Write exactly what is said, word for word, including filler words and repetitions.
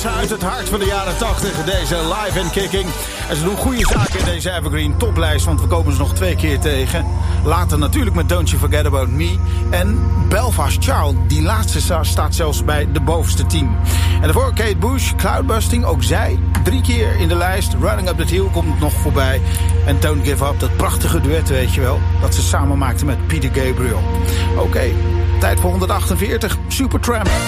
uit het hart van de jaren tachtig. Deze Live and Kicking. En ze doen goede zaken in deze Evergreen toplijst, want we komen ze nog twee keer tegen. Later natuurlijk met Don't You Forget About Me. En Belfast Child, die laatste staat zelfs bij de bovenste tien. En daarvoor Kate Bush, Cloudbusting, ook zij drie keer in de lijst. Running Up That Hill komt nog voorbij. En Don't Give Up, dat prachtige duet, weet je wel, dat ze samen maakten met Peter Gabriel. Oké, okay, tijd voor honderdachtenveertig, Supertramp.